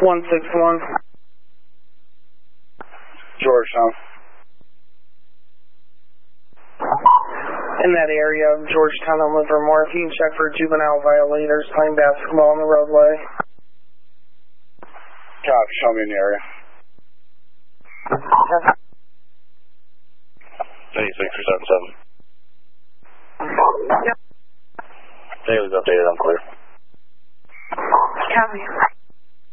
161. Georgetown. In that area of Georgetown and Livermore, if you can check for juvenile violators playing basketball on the roadway. Copy, show me in the area. 86377. Daily updated, I'm clear. Copy.